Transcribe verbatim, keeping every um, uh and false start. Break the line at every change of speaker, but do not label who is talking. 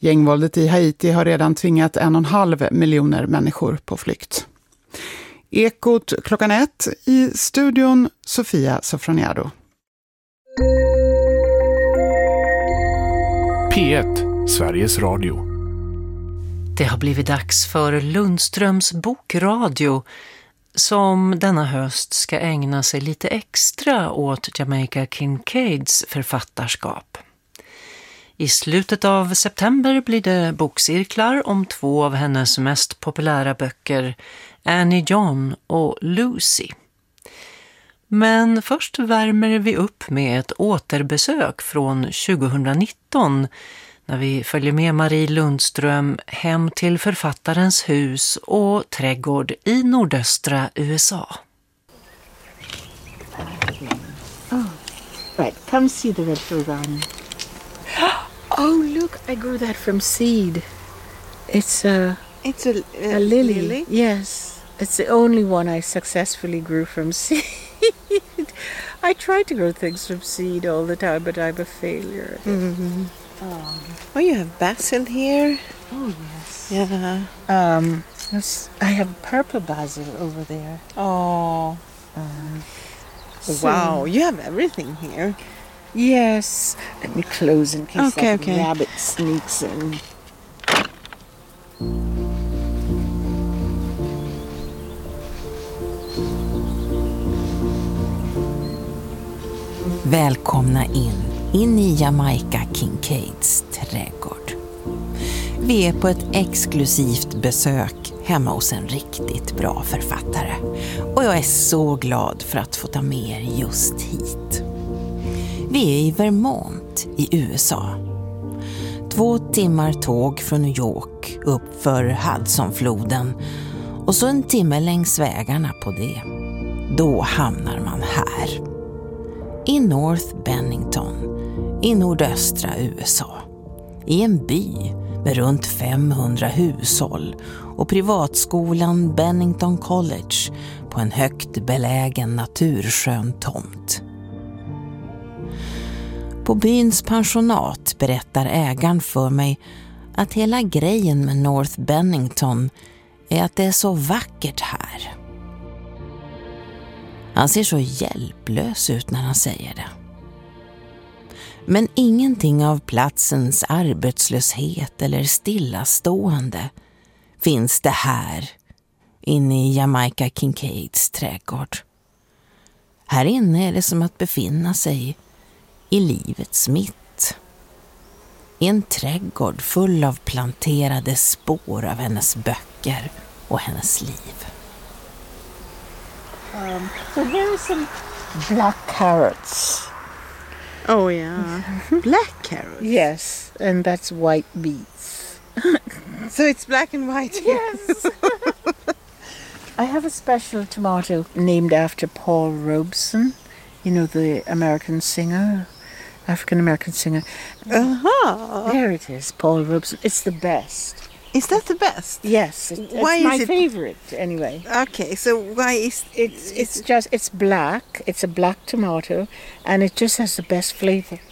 Gängvåldet i Haiti har redan tvingat en och en halv miljoner människor på flykt. Ekot klockan ett, i studion Sofia Sofroniado.
P ett, Sveriges Radio.
Det har blivit dags för Lundströms bokradio som denna höst ska ägna sig lite extra åt Jamaica Kincaids författarskap. I slutet av september blir det bokcirklar om två av hennes mest populära böcker, Annie John och Lucy. Men först värmer vi upp med ett återbesök från tjugonitton när vi följer med Marie Lundström hem till författarens hus och trädgård i nordöstra U S A.
Oh, right. Come see the red fir garden. Oh, look! I grew that from seed. It's a
it's a, a,
a lily.
lily.
Yes, it's the only one I successfully grew from seed. I try to grow things from seed all the time, but I'm a failure.
Mm-hmm.
Oh.
Oh, you have basil here.
Oh yes.
Yeah.
Um, I have purple basil over there.
Oh.
Um,
wow, you have everything here.
Yes. Let me close in case
okay,
that
okay.
rabbit sneaks in.
Välkomna in, in i Jamaica Kincaids trädgård. Vi är på ett exklusivt besök hemma hos en riktigt bra författare. Och jag är så glad för att få ta med er just hit. Vi är i Vermont i U S A. Två timmar tåg från New York upp för Hudsonfloden och så en timme längs vägarna på det. Då hamnar man här. I North Bennington, i nordöstra U S A. I en by med runt femhundra hushåll och privatskolan Bennington College på en högt belägen naturskön tomt. På byns pensionat berättar ägaren för mig att hela grejen med North Bennington är att det är så vackert här. Han ser så hjälplös ut när han säger det. Men ingenting av platsens arbetslöshet eller stillastående finns det här inne i Jamaica Kincaids trädgård. Här inne är det som att befinna sig i livets mitt. I en trädgård full av planterade spår av hennes böcker och hennes liv.
Um, so here are some black carrots.
Oh yeah, black carrots.
Yes, and that's white beets.
So it's black and white.
Yes. I have a special tomato named after Paul Robeson, you know, the American singer, African-American singer.
Uh-huh.
There it is, Paul Robeson. It's the best.
Is that the best?
Yes, it, it's
why
my
is it
favorite anyway.
Okay, so why is
it's it's just it's black. It's a black tomato, and it just has the best flavor.